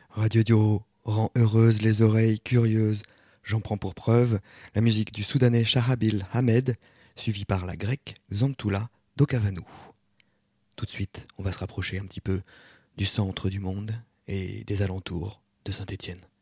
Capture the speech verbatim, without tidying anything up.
Radio Dio rend heureuses les oreilles curieuses. J'en prends pour preuve la musique du Soudanais Shahabil Ahmed, suivie par la grecque Zamtoula d'Okavanou. Tout de suite, on va se rapprocher un petit peu du centre du monde et des alentours de Saint-Étienne.